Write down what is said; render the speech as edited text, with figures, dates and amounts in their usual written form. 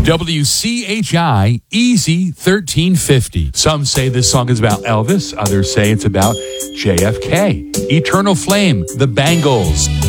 WCHI Easy 1350. Some say this song is about Elvis. Others say it's about JFK. Eternal Flame, the Bangles.